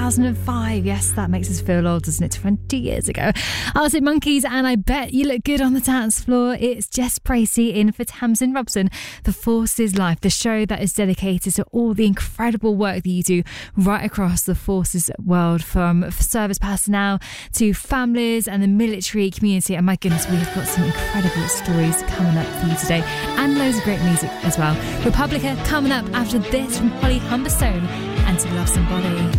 2005. Yes, that makes us feel old, doesn't it? 20 years ago. Arctic Monkeys and I Bet You Look Good on the Dance Floor. It's Jess Bracey in for Tamsin Robson. The Force is Life, the show that is dedicated to all the incredible work that you do right across the forces world, from service personnel to families and the military community. And my goodness, we have got some incredible stories coming up for you today, and loads of great music as well. Republica coming up after this from Holly Humberstone and To Love Somebody.